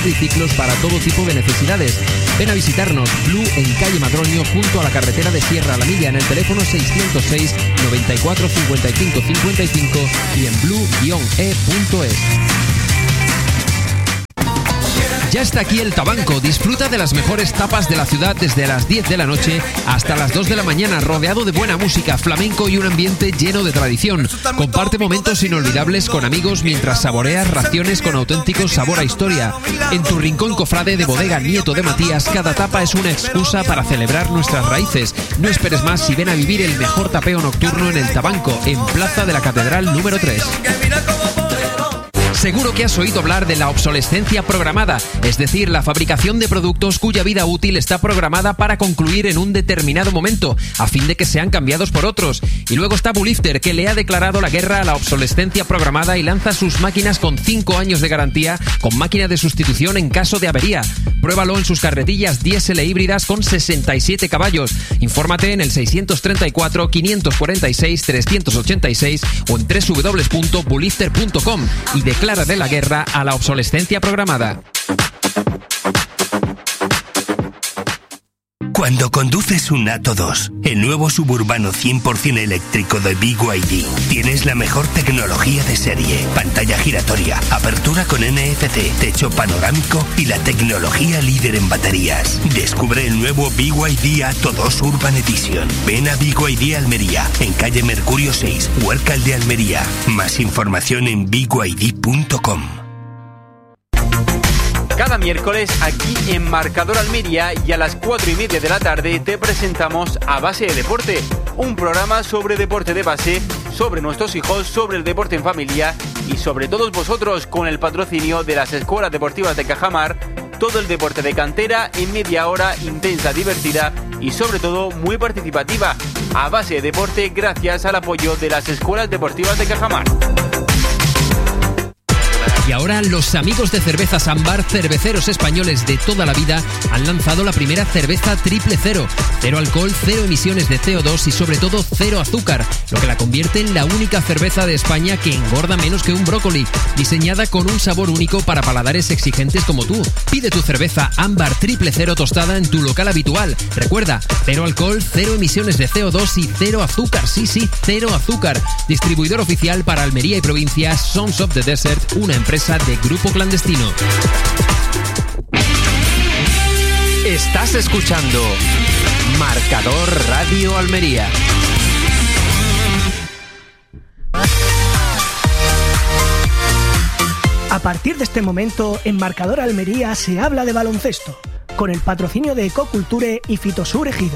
triciclos para todo tipo de necesidades. Ven a visitarnos. Blue en calle Madroño, junto a la carretera de Sierra La Milla, en el teléfono 606 94 55 55 y en blue-e.es. Ya está aquí el Tabanco. Disfruta de las mejores tapas de la ciudad desde las 10 de la noche hasta las 2 de la mañana, rodeado de buena música, flamenco y un ambiente lleno de tradición. Comparte momentos inolvidables con amigos mientras saboreas raciones con auténtico sabor a historia. En tu rincón cofrade de Bodega Nieto de Matías, cada tapa es una excusa para celebrar nuestras raíces. No esperes más y ven a vivir el mejor tapeo nocturno en el Tabanco, en Plaza de la Catedral número 3. Seguro que has oído hablar de la obsolescencia programada, es decir, la fabricación de productos cuya vida útil está programada para concluir en un determinado momento, a fin de que sean cambiados por otros. Y luego está Bulifter, que le ha declarado la guerra a la obsolescencia programada y lanza sus máquinas con 5 años de garantía, con máquina de sustitución en caso de avería. Pruébalo en sus carretillas diésel e híbridas con 67 caballos. Infórmate en el 634 546 386 o en www.bulifter.com y declara de la guerra a la obsolescencia programada. Cuando conduces un Atto 2, el nuevo suburbano 100% eléctrico de BYD, tienes la mejor tecnología de serie, pantalla giratoria, apertura con NFC, techo panorámico y la tecnología líder en baterías. Descubre el nuevo BYD Atto 2 Urban Edition. Ven a BYD Almería, en calle Mercurio 6, Huércal de Almería. Más información en byd.com. Cada miércoles aquí en Marcador Almería y a las 4:30 de la tarde te presentamos A Base de Deporte, un programa sobre deporte de base, sobre nuestros hijos, sobre el deporte en familia y sobre todos vosotros, con el patrocinio de las escuelas deportivas de Cajamar. Todo el deporte de cantera en media hora, intensa, divertida y sobre todo muy participativa. A Base de Deporte, gracias al apoyo de las escuelas deportivas de Cajamar. Y ahora los amigos de Cervezas Ámbar, cerveceros españoles de toda la vida, han lanzado la primera cerveza triple cero. Cero alcohol, cero emisiones de CO2 y sobre todo cero azúcar, lo que la convierte en la única cerveza de España que engorda menos que un brócoli, diseñada con un sabor único para paladares exigentes como tú. Pide tu cerveza Ámbar triple cero tostada en tu local habitual. Recuerda, cero alcohol, cero emisiones de CO2 y cero azúcar. Sí, cero azúcar. Distribuidor oficial para Almería y provincia, Sons of the Desert, una empresa de Grupo Clandestino. Estás escuchando Marcador Radio Almería. A partir de este momento, en Marcador Almería se habla de baloncesto, con el patrocinio de Ecoculture y Fitosur Ejido.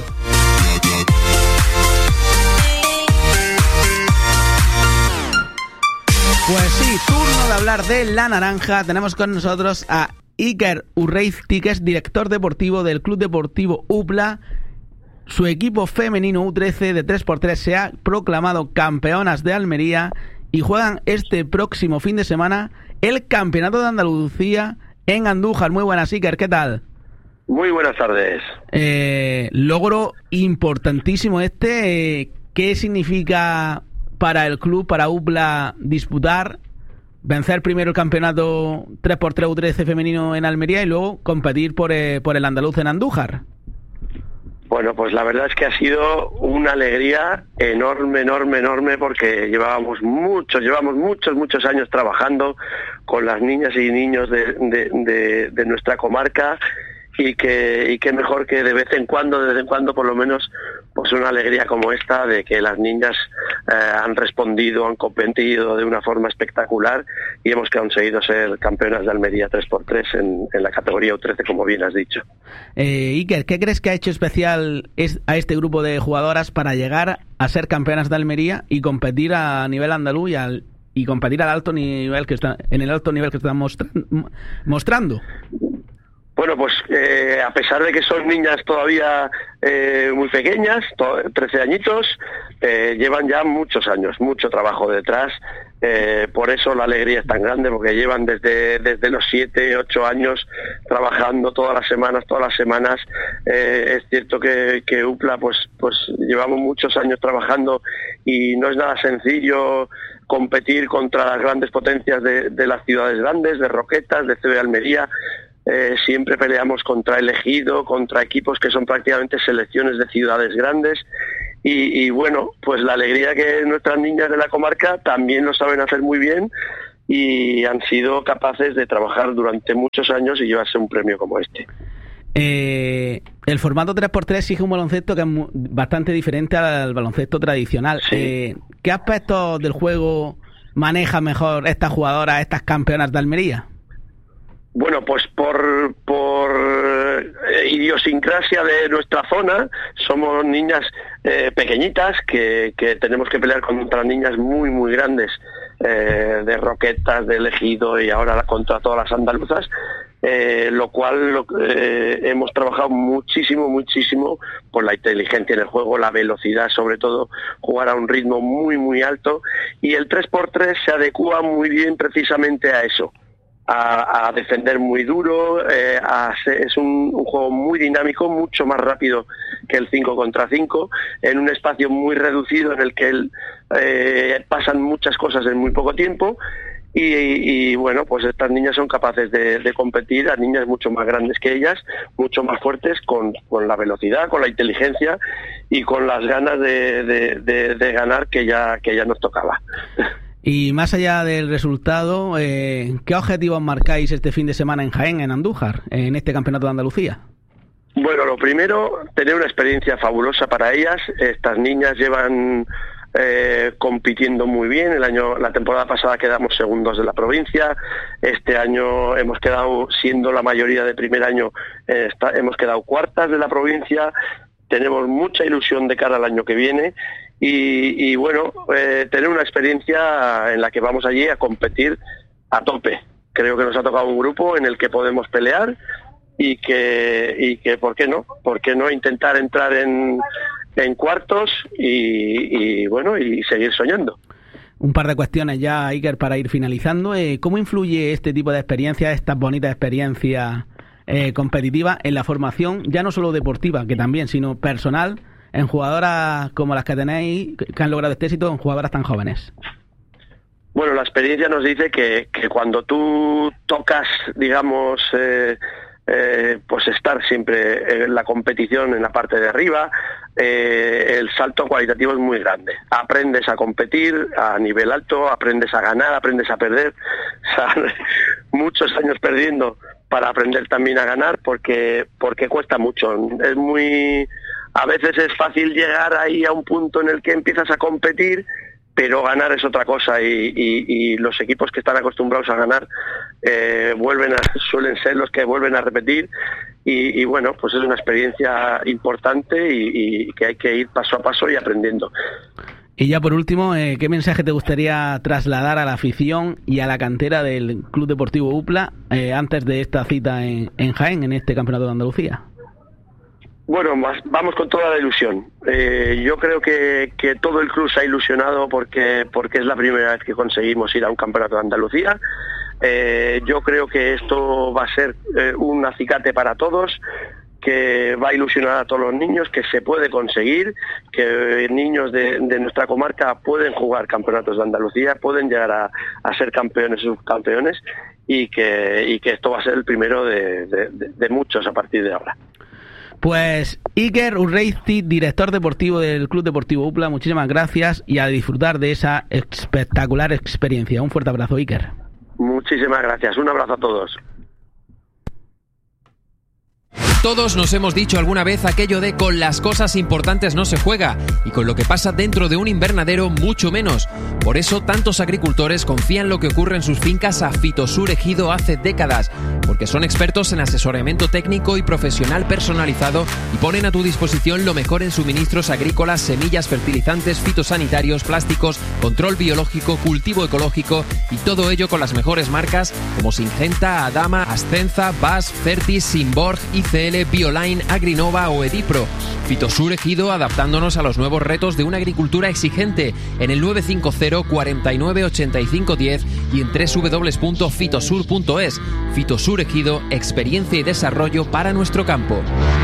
Pues sí, turno de hablar de la naranja. Tenemos con nosotros a Iker Urreiz, que es director deportivo del Club Deportivo UPLA. Su equipo femenino U13 de 3x3 se ha proclamado campeonas de Almería y juegan este próximo fin de semana el Campeonato de Andalucía en Andújar. Muy buenas, Iker, ¿qué tal? Muy buenas tardes. Logro importantísimo este. ¿Qué significa para el club, para UPLA, disputar, vencer primero el campeonato 3x3 U13 femenino en Almería y luego competir por el andaluz en Andújar? Bueno, pues la verdad es que ha sido una alegría enorme, porque llevamos muchos años trabajando con las niñas y niños de nuestra comarca. Y qué mejor que de vez en cuando por lo menos, pues una alegría como esta de que las niñas han respondido, han competido de una forma espectacular y hemos conseguido ser campeonas de Almería 3x3 en la categoría U13, como bien has dicho. Iker, ¿qué crees que ha hecho especial a este grupo de jugadoras para llegar a ser campeonas de Almería y competir a nivel andaluz y competir al alto nivel en el alto nivel que están mostrando? Bueno, pues a pesar de que son niñas todavía muy pequeñas, 13 añitos, llevan ya muchos años, mucho trabajo detrás. Por eso la alegría es tan grande, porque llevan desde los 7, 8 años trabajando todas las semanas. Es cierto que UPLA pues llevamos muchos años trabajando y no es nada sencillo competir contra las grandes potencias de las ciudades grandes, de Roquetas, de CB Almería. siempre peleamos contra el Ejido, contra equipos que son prácticamente selecciones de ciudades grandes. Y bueno, pues la alegría que nuestras niñas de la comarca también lo saben hacer muy bien y han sido capaces de trabajar durante muchos años y llevarse un premio como este. El formato 3x3 exige un baloncesto que es bastante diferente al baloncesto tradicional. Sí. ¿Qué aspectos del juego manejan mejor estas jugadoras, estas campeonas de Almería? Bueno, pues por idiosincrasia de nuestra zona, somos niñas pequeñitas que tenemos que pelear contra niñas muy, muy grandes, de Roquetas, de Ejido y ahora contra todas las andaluzas, lo cual hemos trabajado muchísimo por la inteligencia en el juego, la velocidad, sobre todo jugar a un ritmo muy, muy alto, y el 3x3 se adecua muy bien precisamente a eso. A defender muy duro, es un juego muy dinámico, mucho más rápido que el 5 contra 5, en un espacio muy reducido en el que pasan muchas cosas en muy poco tiempo y bueno, pues estas niñas son capaces de competir a niñas mucho más grandes que ellas, mucho más fuertes, con la velocidad, con la inteligencia y con las ganas de ganar que ya nos tocaba. Y más allá del resultado, ¿qué objetivos marcáis este fin de semana en Jaén, en Andújar, en este Campeonato de Andalucía? Bueno, lo primero, tener una experiencia fabulosa para ellas. Estas niñas llevan compitiendo muy bien. La temporada pasada quedamos segundos de la provincia. Este año hemos quedado, siendo la mayoría de primer año, hemos quedado cuartas de la provincia. Tenemos mucha ilusión de cara al año que viene. Y bueno, tener una experiencia en la que vamos allí a competir a tope. Creo que nos ha tocado un grupo en el que podemos pelear y que ¿por qué no intentar entrar en cuartos y bueno, y seguir soñando. Un par de cuestiones ya, Iker, para ir finalizando. ¿Cómo influye este tipo de experiencias, estas bonitas experiencias competitivas en la formación, ya no solo deportiva, que también, sino personal, en jugadoras como las que tenéis, que han logrado este éxito en jugadoras tan jóvenes? Bueno, la experiencia nos dice que cuando tú tocas, digamos, pues estar siempre en la competición en la parte de arriba, el salto cualitativo es muy grande. Aprendes a competir a nivel alto, aprendes a ganar, aprendes a perder. O sea, muchos años perdiendo para aprender también a ganar porque cuesta mucho. A veces es fácil llegar ahí a un punto en el que empiezas a competir, pero ganar es otra cosa y los equipos que están acostumbrados a ganar suelen ser los que vuelven a repetir y bueno, pues es una experiencia importante y que hay que ir paso a paso y aprendiendo. Y ya por último, ¿qué mensaje te gustaría trasladar a la afición y a la cantera del Club Deportivo UPLA antes de esta cita en Jaén, en este Campeonato de Andalucía? Bueno, vamos con toda la ilusión. Yo creo que todo el club se ha ilusionado porque es la primera vez que conseguimos ir a un campeonato de Andalucía. Yo creo que esto va a ser un acicate para todos, que va a ilusionar a todos los niños, que se puede conseguir, que niños de nuestra comarca pueden jugar campeonatos de Andalucía, pueden llegar a ser campeones y subcampeones y que esto va a ser el primero de muchos a partir de ahora. Pues Iker Urreisti, director deportivo del Club Deportivo UPLA, muchísimas gracias y a disfrutar de esa espectacular experiencia. Un fuerte abrazo, Iker. Muchísimas gracias, un abrazo a todos. Todos nos hemos dicho alguna vez aquello de con las cosas importantes no se juega y con lo que pasa dentro de un invernadero mucho menos. Por eso tantos agricultores confían lo que ocurre en sus fincas a Fitosur Ejido hace décadas, porque son expertos en asesoramiento técnico y profesional personalizado y ponen a tu disposición lo mejor en suministros agrícolas, semillas, fertilizantes, fitosanitarios, plásticos, control biológico, cultivo ecológico y todo ello con las mejores marcas como Syngenta, Adama, Ascenza, BAS, Fertis, Simborg, ICL, Bioline, Agrinova o Edipro. Fitosur Ejido, adaptándonos a los nuevos retos de una agricultura exigente, en el 950 49 85 10 y en www.fitosur.es. Fitosur Ejido, experiencia y desarrollo para nuestro campo.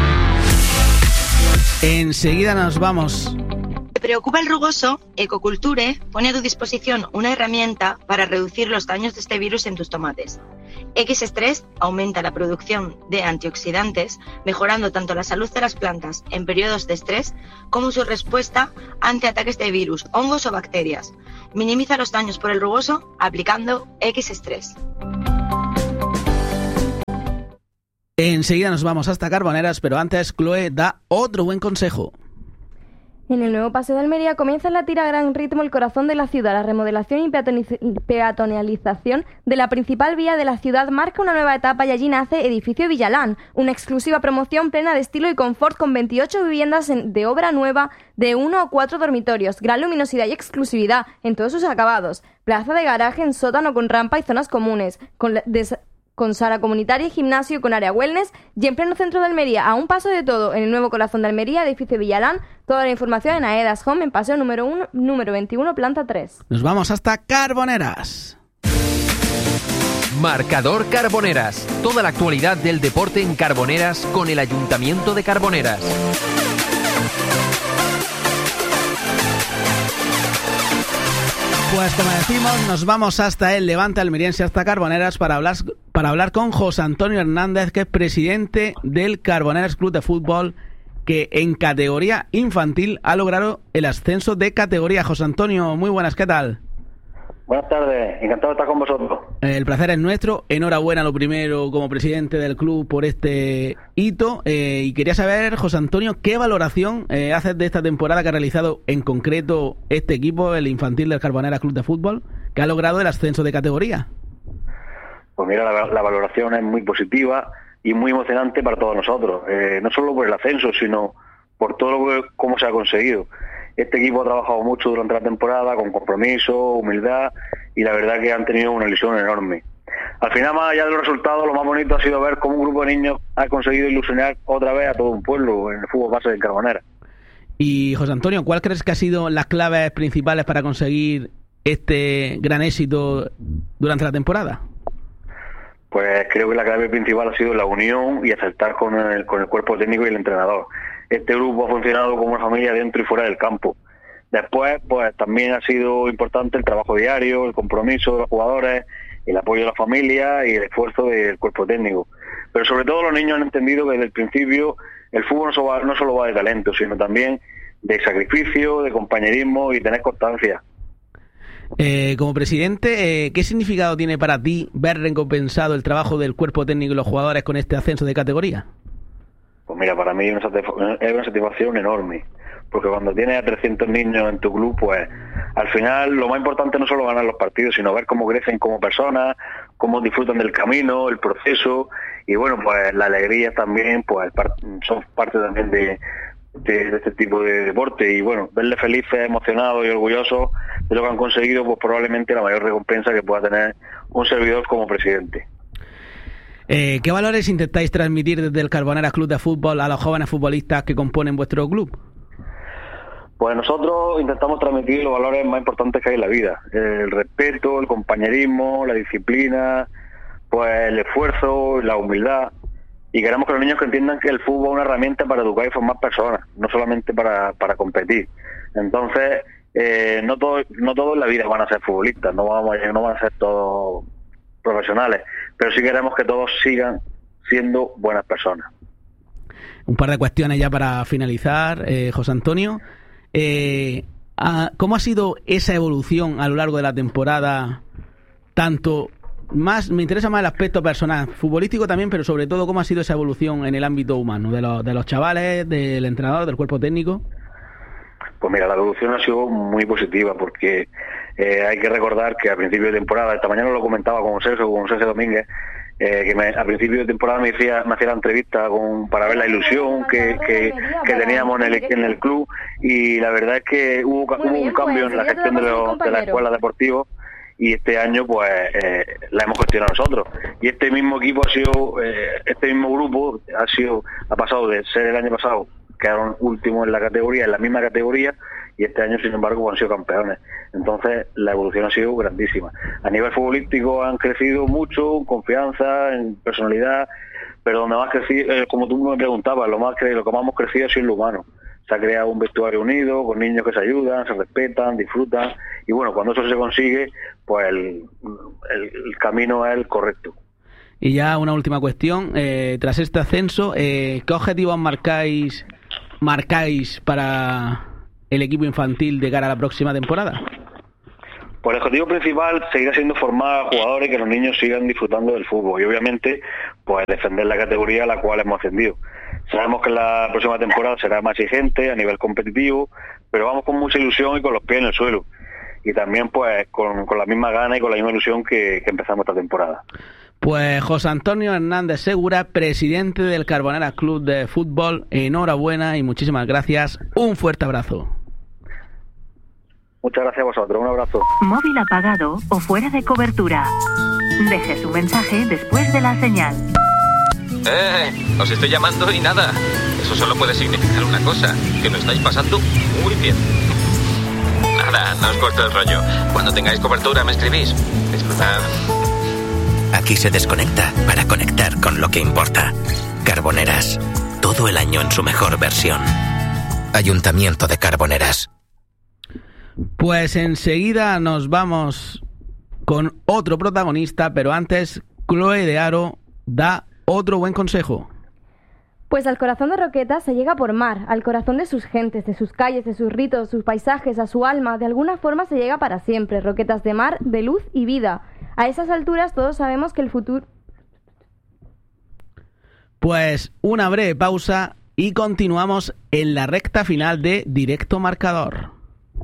Enseguida nos vamos. ¿Te preocupa el rugoso? Ecoculture pone a tu disposición una herramienta para reducir los daños de este virus en tus tomates. X-Stress aumenta la producción de antioxidantes, mejorando tanto la salud de las plantas en periodos de estrés como su respuesta ante ataques de virus, hongos o bacterias. Minimiza los daños por el rugoso aplicando X-Stress. Enseguida nos vamos hasta Carboneras, pero antes Chloe da otro buen consejo. En el nuevo Paseo de Almería comienza en la tira a gran ritmo el corazón de la ciudad. La remodelación y peatonalización de la principal vía de la ciudad marca una nueva etapa y allí nace Edificio Villalán, una exclusiva promoción plena de estilo y confort con 28 viviendas de obra nueva de 1 o 4 dormitorios, gran luminosidad y exclusividad en todos sus acabados, plaza de garaje en sótano con rampa y zonas comunes, con sala comunitaria y gimnasio con área wellness y en pleno centro de Almería, a un paso de todo, en el nuevo corazón de Almería, Edificio Villalán. Toda la información en Aedas Home, en Paseo número 21, planta 3. Nos vamos hasta Carboneras. Marcador Carboneras. Toda la actualidad del deporte en Carboneras con el Ayuntamiento de Carboneras. Pues como decimos, nos vamos hasta el Levante almeriense, hasta Carboneras, para hablar con José Antonio Hernández, que es presidente del Carboneras Club de Fútbol, que en categoría infantil ha logrado el ascenso de categoría. José Antonio, muy buenas, ¿qué tal? Buenas tardes, encantado de estar con vosotros. El placer es nuestro. Enhorabuena, lo primero, como presidente del club por este hito. Y quería saber, José Antonio, ¿qué valoración haces de esta temporada que ha realizado en concreto este equipo, el infantil del Carboneras Club de Fútbol, que ha logrado el ascenso de categoría? Pues mira, la valoración es muy positiva y muy emocionante para todos nosotros. No solo por el ascenso, sino por todo cómo se ha conseguido. Este equipo ha trabajado mucho durante la temporada, con compromiso, humildad, y la verdad que han tenido una ilusión enorme. Al final, más allá de los resultados, lo más bonito ha sido ver cómo un grupo de niños ha conseguido ilusionar otra vez a todo un pueblo en el fútbol base de Carboneras. Y José Antonio, ¿cuál crees que ha sido las claves principales para conseguir este gran éxito durante la temporada? Pues creo que la clave principal ha sido la unión y acertar con el cuerpo técnico y el entrenador. Este grupo ha funcionado como una familia dentro y fuera del campo. Después, pues también ha sido importante el trabajo diario, el compromiso de los jugadores, el apoyo de la familia y el esfuerzo del cuerpo técnico. Pero sobre todo los niños han entendido que desde el principio el fútbol no solo va de talento, sino también de sacrificio, de compañerismo y tener constancia. Como presidente, ¿qué significado tiene para ti ver recompensado el trabajo del cuerpo técnico y los jugadores con este ascenso de categoría? Pues mira, para mí es una satisfacción enorme, porque cuando tienes a 300 niños en tu club, pues al final lo más importante no solo ganar los partidos, sino ver cómo crecen como personas, cómo disfrutan del camino, el proceso, y bueno, pues la alegría también, pues son parte también de este tipo de deporte, y bueno, verles felices, emocionados y orgullosos de lo que han conseguido, pues probablemente la mayor recompensa que pueda tener un servidor como presidente. ¿Qué valores intentáis transmitir desde el Carboneras Club de Fútbol a los jóvenes futbolistas que componen vuestro club? Pues nosotros intentamos transmitir los valores más importantes que hay en la vida: el respeto, el compañerismo, la disciplina, pues el esfuerzo, la humildad. Y queremos que los niños entiendan que el fútbol es una herramienta para educar y formar personas, no solamente para competir. Entonces, no todos en la vida van a ser futbolistas, no van a ser todos profesionales, pero sí queremos que todos sigan siendo buenas personas. Un par de cuestiones ya para finalizar, José Antonio. ¿Cómo ha sido esa evolución a lo largo de la temporada? Me interesa más el aspecto personal, futbolístico también, pero sobre todo cómo ha sido esa evolución en el ámbito humano, de los chavales, del entrenador, del cuerpo técnico. Pues mira, la evolución ha sido muy positiva, porque hay que recordar que a principio de temporada, esta mañana lo comentaba con Sergio Domínguez, que a principio de temporada me hacía la entrevista para ver la ilusión que teníamos en el club, y la verdad es que hubo un cambio en la gestión de la escuela deportiva, y este año pues la hemos gestionado nosotros, y este mismo equipo este mismo grupo ha pasado de ser el año pasado, quedaron últimos en la misma categoría, y este año sin embargo han sido campeones. Entonces la evolución ha sido grandísima. A nivel futbolístico han crecido mucho, en confianza, en personalidad, pero donde más crecido, como tú me preguntabas, lo que más hemos crecido ha sido en lo humano. Se ha creado un vestuario unido, con niños que se ayudan, se respetan, disfrutan, y bueno, cuando eso se consigue, pues el camino es el correcto. Y ya una última cuestión, tras este ascenso, ¿qué objetivos marcáis para el equipo infantil de cara a la próxima temporada? Pues el objetivo principal seguirá siendo formar a jugadores y que los niños sigan disfrutando del fútbol y obviamente pues defender la categoría a la cual hemos ascendido. Sabemos que la próxima temporada será más exigente a nivel competitivo, pero vamos con mucha ilusión y con los pies en el suelo. Y también pues con la misma gana y con la misma ilusión que empezamos esta temporada. Pues José Antonio Hernández Segura, presidente del Carboneras Club de Fútbol, enhorabuena y muchísimas gracias. Un fuerte abrazo. Muchas gracias a vosotros, un abrazo. Móvil apagado o fuera de cobertura. Deje su mensaje después de la señal. Os estoy llamando y nada. Eso solo puede significar una cosa, que lo estáis pasando muy bien. Nada, no os corto el rollo. Cuando tengáis cobertura me escribís. Disfrutad. Aquí se desconecta para conectar con lo que importa. Carboneras, todo el año en su mejor versión. Ayuntamiento de Carboneras. Pues enseguida nos vamos con otro protagonista, pero antes Chloe de Aro da otro buen consejo. Pues al corazón de Roquetas se llega por mar, al corazón de sus gentes, de sus calles, de sus ritos, sus paisajes, a su alma. De alguna forma se llega para siempre. Roquetas de mar, de luz y vida. A esas alturas todos sabemos que el futuro... Pues una breve pausa y continuamos en la recta final de Directo Marcador.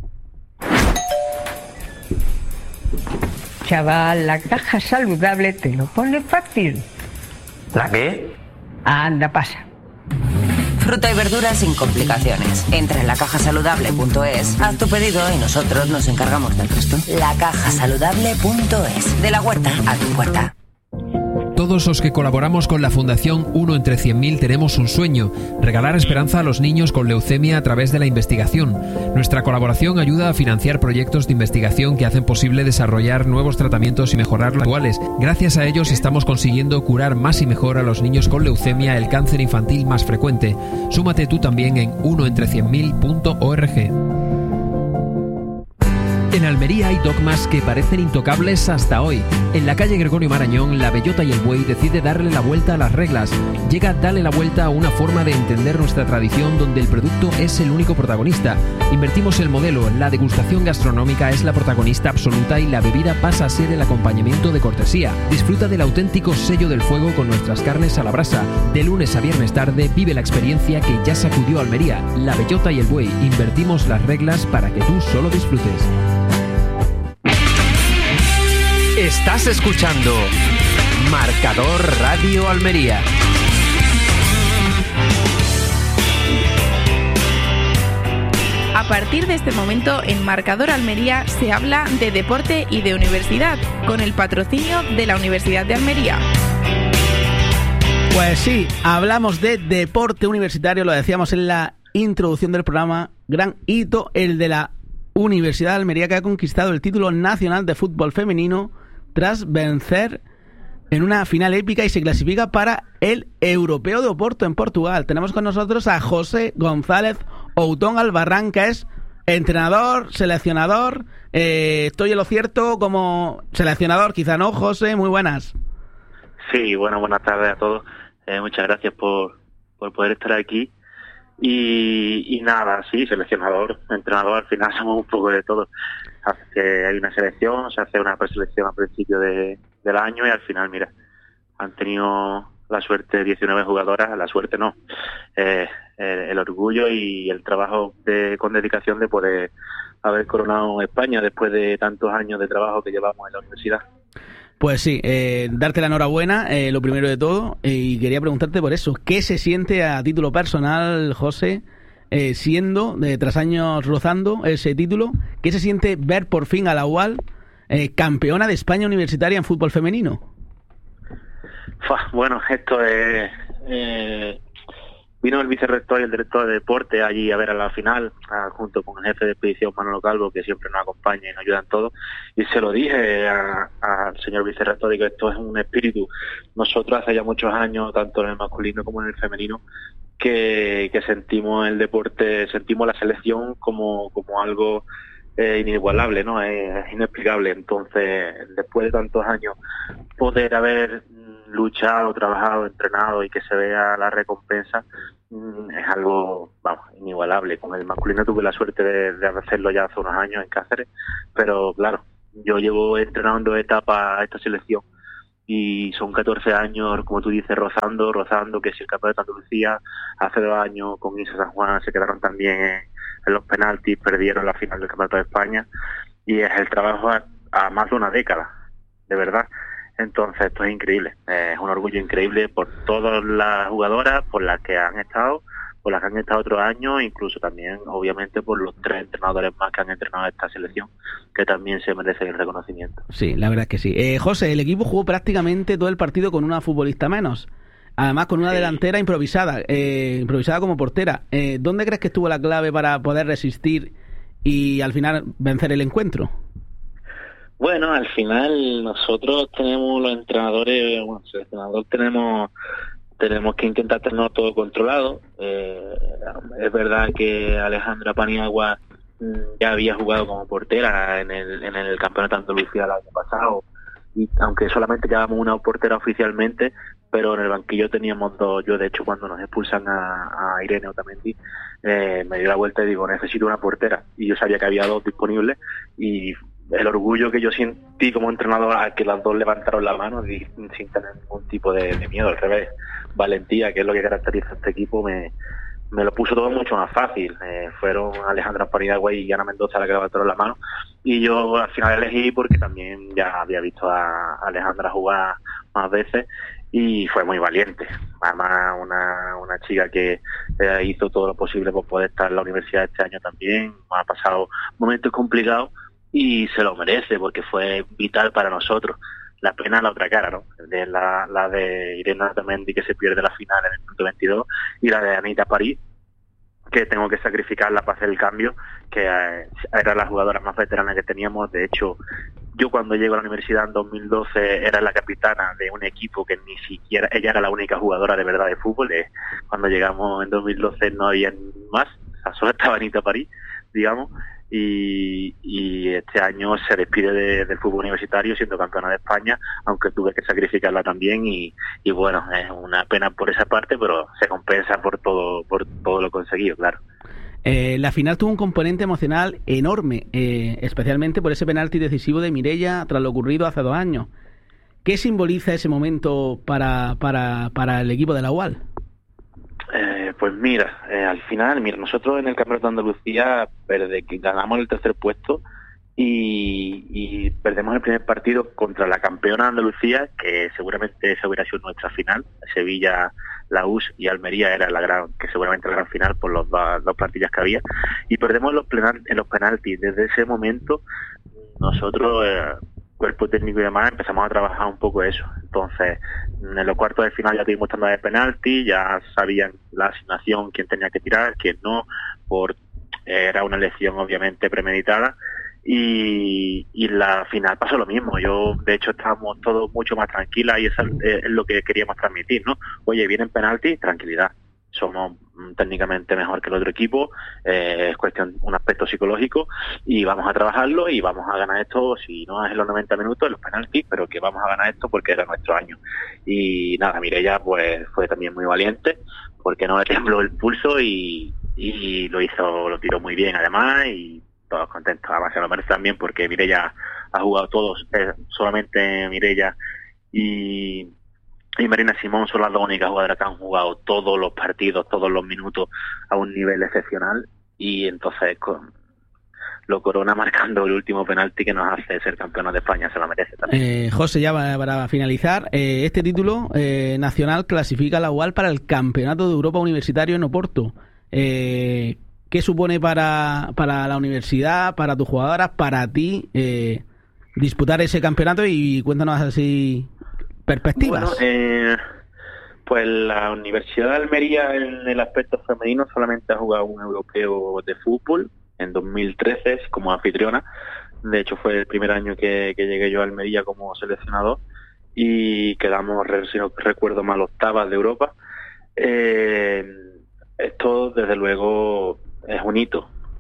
Chaval, la caja saludable te lo pone fácil. ¿La qué? Anda, pasa. Fruta y verduras sin complicaciones. Entra en lacajasaludable.es, haz tu pedido y nosotros nos encargamos del resto. Lacajasaludable.es. De la huerta a tu puerta. Todos los que colaboramos con la Fundación 1 entre 100.000 tenemos un sueño: regalar esperanza a los niños con leucemia a través de la investigación. Nuestra colaboración ayuda a financiar proyectos de investigación que hacen posible desarrollar nuevos tratamientos y mejorar los actuales. Gracias a ellos estamos consiguiendo curar más y mejor a los niños con leucemia, el cáncer infantil más frecuente. Súmate tú también en 1entre100.000.org. En Almería hay dogmas que parecen intocables hasta hoy. En la calle Gregorio Marañón, la Bellota y el Buey decide darle la vuelta a las reglas. Llega Dale la vuelta a una forma de entender nuestra tradición donde el producto es el único protagonista. Invertimos el modelo, la degustación gastronómica es la protagonista absoluta y la bebida pasa a ser el acompañamiento de cortesía. Disfruta del auténtico sello del fuego con nuestras carnes a la brasa. De lunes a viernes tarde vive la experiencia que ya sacudió Almería. La Bellota y el Buey. Invertimos las reglas para que tú solo disfrutes. Estás escuchando Marcador Radio Almería. A partir de este momento, en Marcador Almería se habla de deporte y de universidad, con el patrocinio de la Universidad de Almería. Pues sí, hablamos de deporte universitario, lo decíamos en la introducción del programa. Gran hito el de la Universidad de Almería, que ha conquistado el título nacional de fútbol femenino tras vencer en una final épica y se clasifica para el Europeo de Oporto en Portugal. Tenemos con nosotros a José González Outón Albarrán, que es entrenador, seleccionador. Estoy en lo cierto como seleccionador, quizá no, José. Muy buenas. Sí, bueno, buenas tardes a todos. Muchas gracias por poder estar aquí. Y nada, sí, seleccionador, entrenador, al final somos un poco de todo. Hay una selección, se hace una preselección al principio del año y al final, mira, han tenido la suerte 19 jugadoras, la suerte no, el orgullo y el trabajo con dedicación de poder haber coronado España después de tantos años de trabajo que llevamos en la universidad. Pues sí, darte la enhorabuena, lo primero de todo, y quería preguntarte por eso, ¿qué se siente a título personal, José, siendo, tras años rozando ese título, qué se siente ver por fin a la UAL campeona de España universitaria en fútbol femenino? Bueno, esto es... Vino el vicerrector y el director de deporte allí a ver a la final, junto con el jefe de expedición Manolo Calvo, que siempre nos acompaña y nos ayuda en todo, y se lo dije al señor vicerrector, que esto es un espíritu. Nosotros hace ya muchos años, tanto en el masculino como en el femenino, que sentimos el deporte, sentimos la selección como algo inigualable, ¿no? Es inexplicable. Entonces, después de tantos años, poder haber luchado, trabajado, entrenado y que se vea la recompensa es algo, vamos, inigualable. Con el masculino tuve la suerte de hacerlo ya hace unos años en Cáceres, pero claro, yo llevo entrenando etapas a esta selección y son 14 años, como tú dices, rozando, que si el campeonato de Andalucía, hace 2 años con Isa San Juan se quedaron también en los penaltis, perdieron la final del Campeonato de España, y es el trabajo a más de una década, de verdad. Entonces esto es increíble, es un orgullo increíble por todas las jugadoras, por las que han estado, por las que han estado otros años, incluso también, obviamente, por los 3 entrenadores más que han entrenado esta selección, que también se merecen el reconocimiento. Sí, la verdad es que sí. José, el equipo jugó prácticamente todo el partido con una futbolista menos, además con una delantera improvisada como portera. ¿Dónde crees que estuvo la clave para poder resistir y al final vencer el encuentro? Bueno, al final nosotros tenemos los entrenadores, seleccionador tenemos que intentar tenerlo todo controlado. Es verdad que Alejandra Paniagua ya había jugado como portera en el Campeonato de Andalucía el año pasado, y aunque solamente llevamos una portera oficialmente, pero en el banquillo teníamos 2. Yo, de hecho, cuando nos expulsan a Irene Otamendi, me di la vuelta y digo, necesito una portera, y yo sabía que había 2 disponibles, y el orgullo que yo sentí como entrenador a que las 2 levantaron la mano sin tener ningún tipo de miedo, al revés, valentía, que es lo que caracteriza a este equipo, me lo puso todo mucho más fácil. Fueron Alejandra Paniagua y Ana Mendoza las que levantaron la mano, y yo al final elegí porque también ya había visto a Alejandra jugar más veces y fue muy valiente. Además, una chica que hizo todo lo posible por poder estar en la universidad este año también, ha pasado momentos complicados y se lo merece porque fue vital para nosotros. La pena la otra cara, ¿no? De la de Irene Otamendi, que se pierde la final en el minuto 22, y la de Anita París, que tengo que sacrificarla para hacer el cambio, que era la jugadora más veterana que teníamos. De hecho, yo cuando llego a la universidad en 2012 era la capitana de un equipo que ni siquiera, ella era la única jugadora de verdad de fútbol. Cuando llegamos en 2012 no había más, o sea, solo estaba Anita París, digamos. Y este año se despide del fútbol universitario siendo campeona de España, aunque tuve que sacrificarla también, y bueno, es una pena por esa parte, pero se compensa por todo lo conseguido, claro. La final tuvo un componente emocional enorme, especialmente por ese penalti decisivo de Mireia tras lo ocurrido hace 2 años. ¿Qué simboliza ese momento para el equipo de la UAL? Pues mira, al final, nosotros en el Campeonato de Andalucía ganamos el 3er puesto y perdemos el primer partido contra la campeona de Andalucía, que seguramente esa hubiera sido nuestra final. Sevilla, la US y Almería era seguramente la gran final por los 2 partidos que había, y perdemos en los penaltis. Desde ese momento nosotros, cuerpo técnico y demás, empezamos a trabajar un poco eso. Entonces, en los cuartos de final ya tuvimos tanda de penalti, ya sabían la asignación, quién tenía que tirar, quién no, era una elección obviamente premeditada, y la final pasó lo mismo. De hecho, estábamos todos mucho más tranquilas, y eso es lo que queríamos transmitir, ¿no? Oye, vienen penaltis, tranquilidad. Somos técnicamente mejor que el otro equipo, es cuestión, un aspecto psicológico, y vamos a trabajarlo y vamos a ganar esto, si no es en los 90 minutos, en los penaltis, pero que vamos a ganar esto porque era nuestro año. Y nada, Mireia pues fue también muy valiente, porque no le tembló el pulso y lo tiró muy bien además, y todos contentos. Además se lo merece también porque Mireia ha jugado todos, solamente Mireia y Marina Simón son las 2 únicas jugadoras que han jugado todos los partidos, todos los minutos a un nivel excepcional, y entonces lo corona marcando el último penalti que nos hace ser campeones de España. Se lo merece también. José, ya para finalizar, este título nacional clasifica a la UAL para el Campeonato de Europa Universitario en Oporto. ¿Qué supone para la universidad, para tus jugadoras, para ti, disputar ese campeonato? Y cuéntanos así perspectivas. Bueno, pues la Universidad de Almería en el aspecto femenino solamente ha jugado un europeo de fútbol en 2013 como anfitriona. De hecho fue el primer año que llegué yo a Almería como seleccionador, y quedamos, si no recuerdo mal, 8ª de Europa. Esto desde luego es un hito.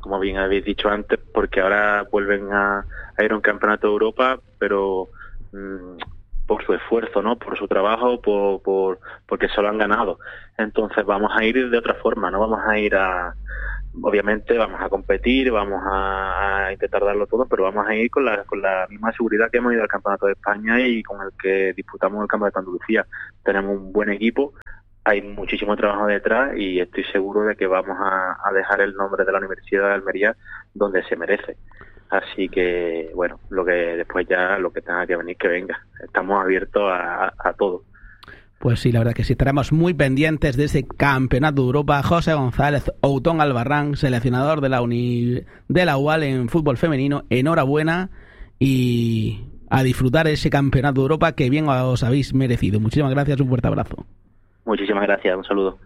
como bien habéis dicho antes, porque ahora vuelven a ir a un campeonato de Europa, pero por su esfuerzo, ¿no? Por su trabajo, porque se lo han ganado. Entonces vamos a ir de otra forma, no vamos a ir obviamente vamos a competir, vamos a intentar darlo todo, pero vamos a ir con la misma seguridad que hemos ido al Campeonato de España y con el que disputamos el Campeonato de Andalucía. Tenemos un buen equipo, hay muchísimo trabajo detrás y estoy seguro de que vamos a dejar el nombre de la Universidad de Almería donde se merece. Así que, bueno, lo que después ya lo que tenga que venir, que venga. Estamos abiertos a todo. Pues sí, la verdad que sí, estaremos muy pendientes de ese Campeonato de Europa. José González Outón Albarrán, seleccionador de la UAL en fútbol femenino, enhorabuena y a disfrutar ese Campeonato de Europa que bien os habéis merecido. Muchísimas gracias, un fuerte abrazo. Muchísimas gracias, un saludo.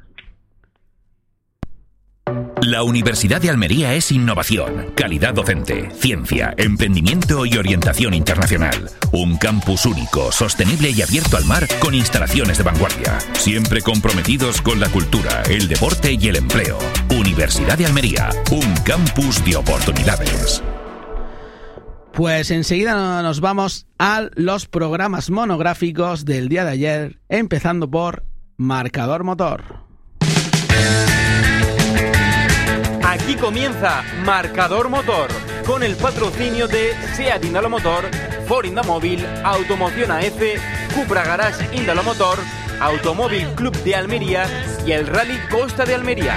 La Universidad de Almería es innovación, calidad docente, ciencia, emprendimiento y orientación internacional. Un campus único, sostenible y abierto al mar con instalaciones de vanguardia. Siempre comprometidos con la cultura, el deporte y el empleo. Universidad de Almería, un campus de oportunidades. Pues enseguida nos vamos a los programas monográficos del día de ayer, empezando por Marcador Motor. Aquí comienza Marcador Motor, con el patrocinio de SEAT Indalomotor, Ford Indamóvil, Automoción AF, Cupra Garage Indalomotor, Automóvil Club de Almería y el Rally Costa de Almería.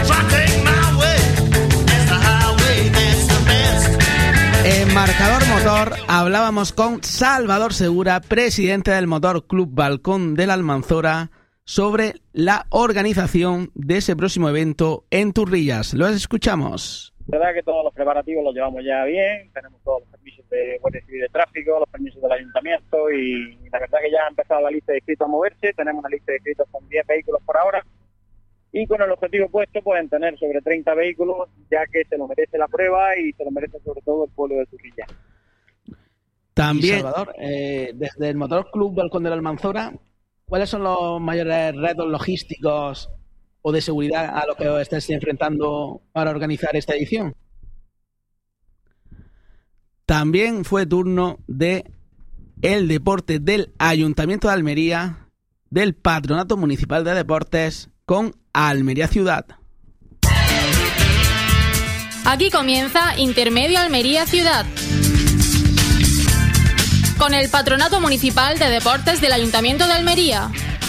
En Marcador Motor hablábamos con Salvador Segura, presidente del Motor Club Balcón de la Almanzora, sobre la organización de ese próximo evento en Turrillas. Lo escuchamos. La verdad que todos los preparativos los llevamos ya bien, tenemos todos los permisos de Guardia Civil de Tráfico, los permisos del Ayuntamiento y la verdad que ya ha empezado la lista de inscritos a moverse, tenemos una lista de inscritos con 10 vehículos por ahora y con el objetivo puesto pues en tener sobre 30 vehículos, ya que se lo merece la prueba y se lo merece sobre todo el pueblo de Turrillas. También, Salvador, desde el Motor Club Balcón de la Almanzora, ¿cuáles son los mayores retos logísticos o de seguridad a los que os estáis enfrentando para organizar esta edición? También fue turno de el deporte del Ayuntamiento de Almería, del Patronato Municipal de Deportes, con Almería Ciudad. Aquí comienza Intermedio Almería Ciudad, con el Patronato Municipal de Deportes del Ayuntamiento de Almería.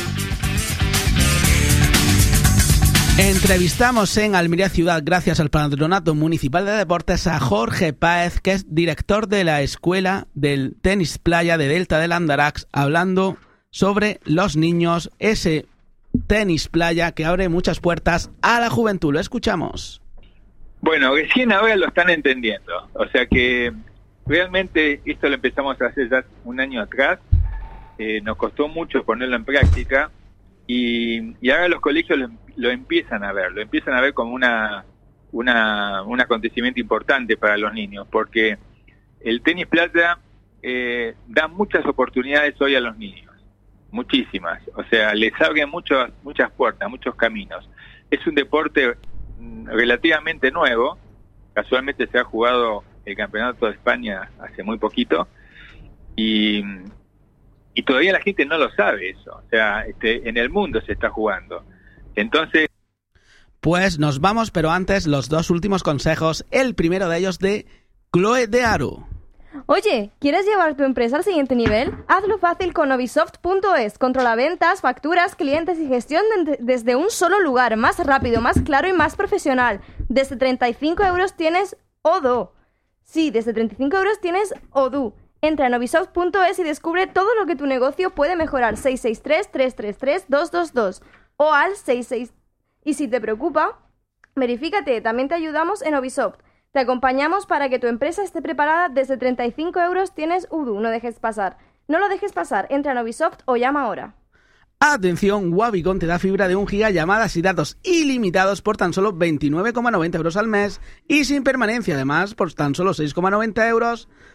Entrevistamos en Almería Ciudad, gracias al Patronato Municipal de Deportes, a Jorge Páez, que es director de la Escuela del Tenis Playa de Delta del Andarax, hablando sobre los niños, ese tenis playa que abre muchas puertas a la juventud. Lo escuchamos. Bueno, recién ahora lo están entendiendo, o sea que realmente esto lo empezamos a hacer ya un año atrás, nos costó mucho ponerlo en práctica y ahora los colegios lo empiezan a ver como un acontecimiento importante para los niños, porque el tenis playa da muchas oportunidades hoy a los niños, muchísimas, o sea, les abre muchas puertas, muchos caminos. Es un deporte relativamente nuevo, casualmente se ha jugado el Campeonato de España hace muy poquito y todavía la gente no lo sabe eso, o sea, en el mundo se está jugando. Entonces, pues nos vamos, pero antes los dos últimos consejos, el primero de ellos de Chloe de Aro. Oye, ¿quieres llevar tu empresa al siguiente nivel? Hazlo fácil con Obisoft.es. Controla ventas, facturas, clientes y gestión desde un solo lugar, más rápido, más claro y más profesional. Desde 35 euros tienes Odoo. Sí, desde 35 euros tienes Odoo. Entra en Obisoft.es y descubre todo lo que tu negocio puede mejorar. 663-333-222 o al 66. Y si te preocupa, verifícate, también te ayudamos en Obisoft. Te acompañamos para que tu empresa esté preparada. Desde 35 euros tienes Odoo. No lo dejes pasar. Entra en Ubisoft o llama ahora. Atención, Wavicom te da fibra de 1 GB, llamadas y datos ilimitados por tan solo 29,90 euros al mes y sin permanencia. Además, por tan solo 6,90 euros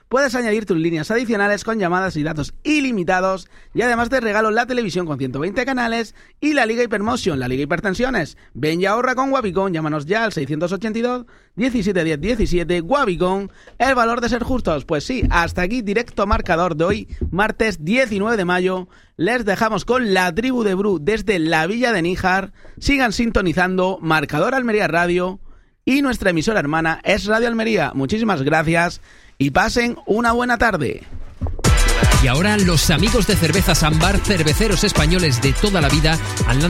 puedes añadir tus líneas adicionales con llamadas y datos ilimitados, y además de regalo la televisión con 120 canales y la Liga Hypermotion, la Liga Hipertensiones. Ven y ahorra con Wavicon, llámanos ya al 682 17 10 17. Wavicon, el valor de ser justos. Pues sí, hasta aquí directo marcador de hoy, martes 19 de mayo. Les dejamos con la tribu de Bru desde la Villa de Níjar. Sigan sintonizando Marcador Almería Radio y nuestra emisora hermana es Radio Almería. Muchísimas gracias y pasen una buena tarde. Y ahora los amigos de Cervezas Ámbar, cerveceros españoles de toda la vida, han